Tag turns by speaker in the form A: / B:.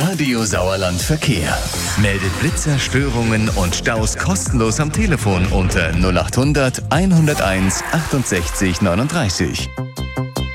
A: Radio Sauerland Verkehr. Meldet Blitzer, Störungen und Staus kostenlos am Telefon unter 0800 101 68 39.